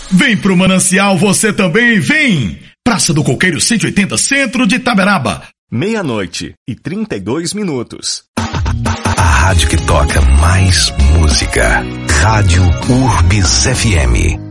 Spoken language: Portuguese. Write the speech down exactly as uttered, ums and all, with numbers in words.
Vem pro Manancial, você também vem! Praça do Coqueiro cento e oitenta, centro de Itaberaba. Meia-noite e trinta e dois minutos. A rádio que toca mais música. Rádio Urbis F M.